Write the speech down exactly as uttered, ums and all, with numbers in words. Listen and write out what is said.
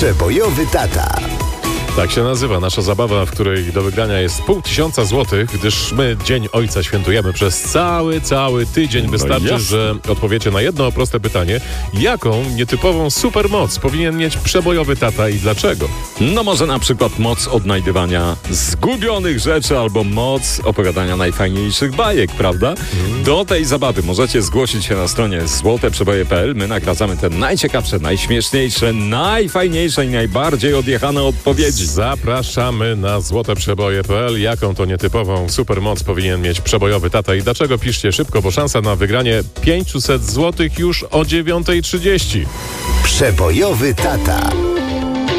Przebojowy tata. Tak się nazywa nasza zabawa, w której do wygrania jest pół tysiąca złotych, gdyż my Dzień Ojca świętujemy przez cały, cały tydzień. Wystarczy, jasne. że odpowiecie na jedno proste pytanie. Jaką nietypową supermoc powinien mieć przebojowy tata i dlaczego? No może na przykład moc odnajdywania zgubionych rzeczy albo moc opowiadania najfajniejszych bajek, prawda? Mm. Do tej zabawy możecie zgłosić się na stronie złote przeboje kropka p l. My nagradzamy te najciekawsze, najśmieszniejsze, najfajniejsze i najbardziej odjechane odpowiedzi. Zapraszamy na złote przeboje kropka p l. Jaką to nietypową supermoc powinien mieć przebojowy tata i dlaczego? Piszcie szybko, bo szansa na wygranie pięćset złotych już o dziewiąta trzydzieści. Przebojowy tata.